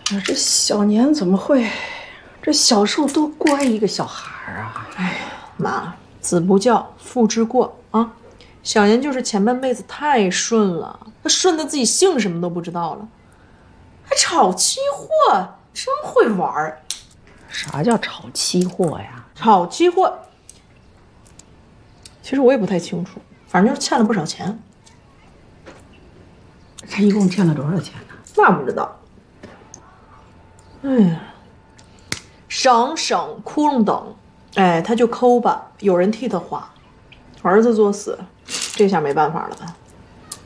这小年怎么会？这小时候多乖一个小孩啊！ 哎呀，妈，子不教，父之过啊！小年就是前半辈子太顺了，他顺的自己姓什么都不知道了，还炒期货，真会玩儿。 啥叫炒期货呀？ 炒期货，其实我也不太清楚，反正就是欠了不少钱。 他一共欠了多少钱呢？ 那不知道。哎呀，省窟窿等，哎，他就抠吧，有人替他花。儿子作死，这下没办法了吧？